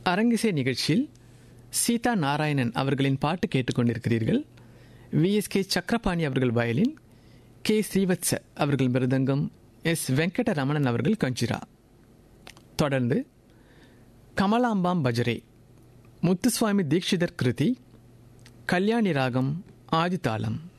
அரங்கிசை நிகழ்ச்சியில் சீதா நாராயணன் அவர்களின் பாட்டு கேட்டுக்கொண்டிருக்கிறீர்கள். விஎஸ்கே சக்கரபாணி அவர்கள் வயலின், கே ஸ்ரீவத்ச அவர்கள் மிருதங்கம், எஸ் வெங்கடரமணன் அவர்கள் கஞ்சிரா. தொடர்ந்து கமலாம்பாம் பஜரே, முத்துசுவாமி தீக்ஷிதர் கிருதி, கல்யாணி ராகம் ஆதிதாளம்.